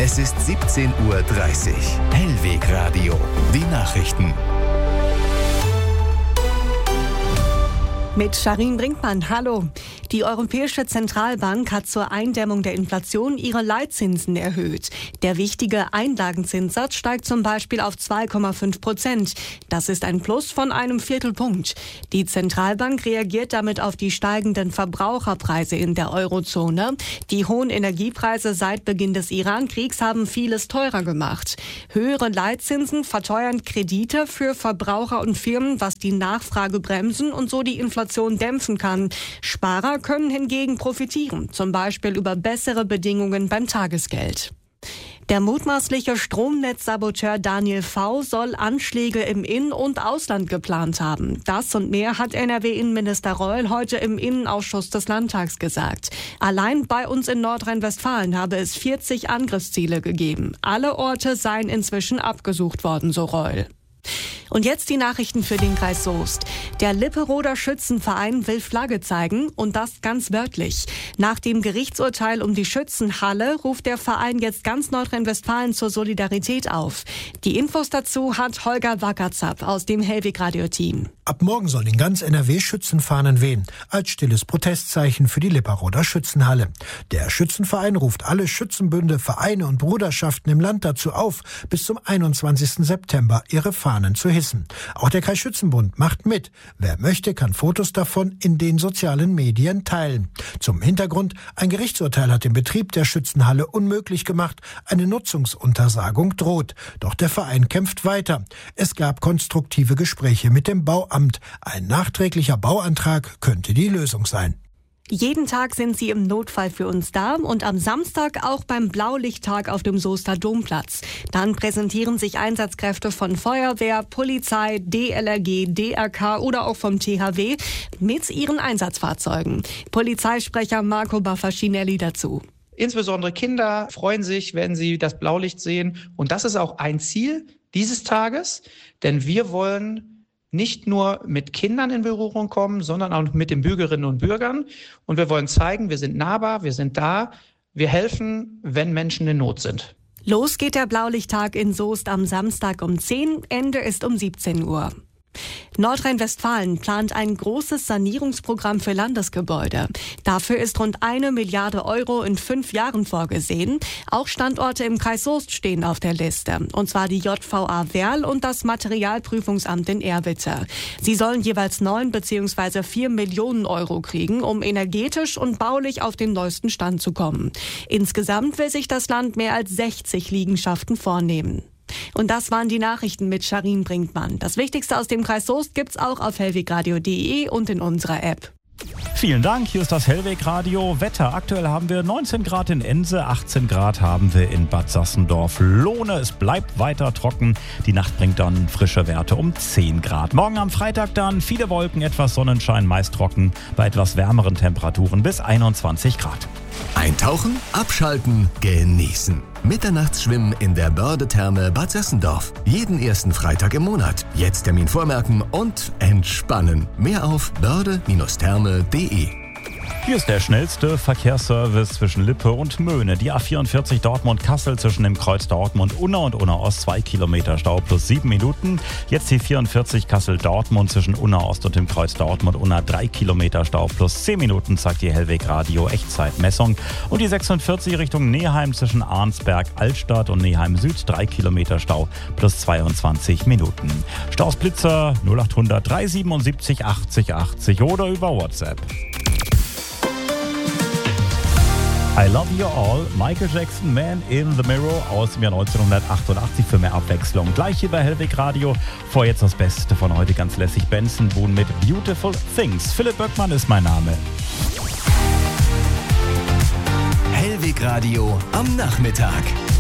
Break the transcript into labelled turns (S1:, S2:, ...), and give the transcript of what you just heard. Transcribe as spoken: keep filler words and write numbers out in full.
S1: Es ist siebzehn Uhr dreißig. Hellweg Radio. Die Nachrichten.
S2: Mit Sharin Brinkmann, hallo. Die Europäische Zentralbank hat zur Eindämmung der Inflation ihre Leitzinsen erhöht. Der wichtige Einlagenzinssatz steigt zum Beispiel auf zwei Komma fünf Prozent. Das ist ein Plus von einem Viertelpunkt. Die Zentralbank reagiert damit auf die steigenden Verbraucherpreise in der Eurozone. Die hohen Energiepreise seit Beginn des Iran-Kriegs haben vieles teurer gemacht. Höhere Leitzinsen verteuern Kredite für Verbraucher und Firmen, was die Nachfrage bremsen und so die Inflation dämpfen kann. Sparer können hingegen profitieren, zum Beispiel über bessere Bedingungen beim Tagesgeld. Der mutmaßliche Stromnetzsaboteur Daniel V. soll Anschläge im In- und Ausland geplant haben. Das und mehr hat N R W-Innenminister Reul heute im Innenausschuss des Landtags gesagt. Allein bei uns in Nordrhein-Westfalen habe es vierzig Angriffsziele gegeben. Alle Orte seien inzwischen abgesucht worden, so Reul. Und jetzt die Nachrichten für den Kreis Soest. Der Lipperoder Schützenverein will Flagge zeigen und das ganz wörtlich. Nach dem Gerichtsurteil um die Schützenhalle ruft der Verein jetzt ganz Nordrhein-Westfalen zur Solidarität auf. Die Infos dazu hat Holger Wackerzap aus dem Hellweg-Radio-Team.
S3: Ab morgen sollen in ganz N R W Schützenfahnen wehen, als stilles Protestzeichen für die Lipperoder Schützenhalle. Der Schützenverein ruft alle Schützenbünde, Vereine und Bruderschaften im Land dazu auf, bis zum einundzwanzigsten September ihre Fahnen zu hissen. Auch der Kreisschützenbund macht mit. Wer möchte, kann Fotos davon in den sozialen Medien teilen. Zum Hintergrund, ein Gerichtsurteil hat den Betrieb der Schützenhalle unmöglich gemacht. Eine Nutzungsuntersagung droht. Doch der Verein kämpft weiter. Es gab konstruktive Gespräche mit dem Bauamt. Ein nachträglicher Bauantrag könnte die Lösung sein.
S2: Jeden Tag sind sie im Notfall für uns da und am Samstag auch beim Blaulichttag auf dem Soester Domplatz. Dann präsentieren sich Einsatzkräfte von Feuerwehr, Polizei, D L R G, D R K oder auch vom T H W mit ihren Einsatzfahrzeugen. Polizeisprecher Marco Baffacinelli dazu.
S4: Insbesondere Kinder freuen sich, wenn sie das Blaulicht sehen. Und das ist auch ein Ziel dieses Tages, denn wir wollen nicht nur mit Kindern in Berührung kommen, sondern auch mit den Bürgerinnen und Bürgern. Und wir wollen zeigen, wir sind nahbar, wir sind da, wir helfen, wenn Menschen in Not sind.
S2: Los geht der Blaulichttag in Soest am Samstag um zehn, Ende ist um siebzehn Uhr. Nordrhein-Westfalen plant ein großes Sanierungsprogramm für Landesgebäude. Dafür ist rund eine Milliarde Euro in fünf Jahren vorgesehen. Auch Standorte im Kreis Soest stehen auf der Liste. Und zwar die J V A Werl und das Materialprüfungsamt in Erwitte. Sie sollen jeweils neun bzw. vier Millionen Euro kriegen, um energetisch und baulich auf den neuesten Stand zu kommen. Insgesamt will sich das Land mehr als sechzig Liegenschaften vornehmen. Und das waren die Nachrichten mit Sharin Brinkmann. Das Wichtigste aus dem Kreis Soest gibt's auch auf hellwegradio punkt de und in unserer App.
S5: Vielen Dank, hier ist das Hellweg-Radio. Wetter, aktuell haben wir neunzehn Grad in Ense, achtzehn Grad haben wir in Bad Sassendorf-Lohne. Es bleibt weiter trocken. Die Nacht bringt dann frische Werte um zehn Grad. Morgen am Freitag dann viele Wolken, etwas Sonnenschein, meist trocken, bei etwas wärmeren Temperaturen bis einundzwanzig Grad.
S1: Eintauchen, abschalten, genießen. Mitternachtsschwimmen in der Börde-Therme Bad Sassendorf. Jeden ersten Freitag im Monat. Jetzt Termin vormerken und entspannen. Mehr auf börde Therme punkt de.
S5: Hier ist der schnellste Verkehrsservice zwischen Lippe und Möhne. Die A vierundvierzig Dortmund-Kassel zwischen dem Kreuz Dortmund-Unna und Unna-Ost, zwei Kilometer Stau plus sieben Minuten. Jetzt die vierundvierzig Kassel-Dortmund zwischen Unna-Ost und dem Kreuz Dortmund-Unna, drei Kilometer Stau plus zehn Minuten, sagt die Hellweg-Radio Echtzeitmessung. Und die sechsundvierzig Richtung Neheim zwischen Arnsberg-Altstadt und Neheim-Süd, drei Kilometer Stau plus zweiundzwanzig Minuten. Staus Blitzer null acht hundert drei siebenundsiebzig achtzig achtzig oder über WhatsApp. I Love You All, Michael Jackson, Man in the Mirror aus dem Jahr neunzehnhundertachtundachtzig für mehr Abwechslung. Gleich hier bei Hellweg Radio. Vor jetzt das Beste von heute, ganz lässig. Benson Boone mit Beautiful Things. Philipp Böckmann ist mein Name.
S1: Hellweg Radio am Nachmittag.